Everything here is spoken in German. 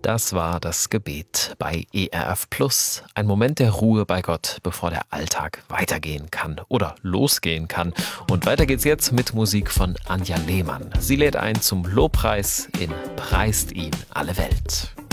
Das war das Gebet bei ERF Plus. Ein Moment der Ruhe bei Gott, bevor der Alltag weitergehen kann oder losgehen kann. Und weiter geht's jetzt mit Musik von Anja Lehmann. Sie lädt ein zum Lobpreis in Preist ihn alle Welt.